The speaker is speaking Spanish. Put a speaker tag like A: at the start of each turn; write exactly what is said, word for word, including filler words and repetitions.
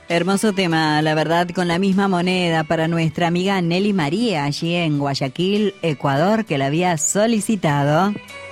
A: Hermoso tema, la verdad, con la misma moneda para nuestra amiga Nelly María, allí en Guayaquil, Ecuador, que la había solicitado.